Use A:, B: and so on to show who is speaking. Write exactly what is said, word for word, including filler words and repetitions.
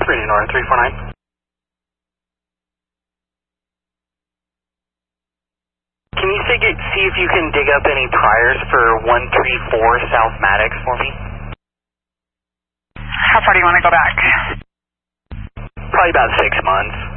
A: Brady North three four nine. Can you see, see if you can dig up any priors for one three four South Maddox for me?
B: How far do you want to go back?
A: Probably about six months.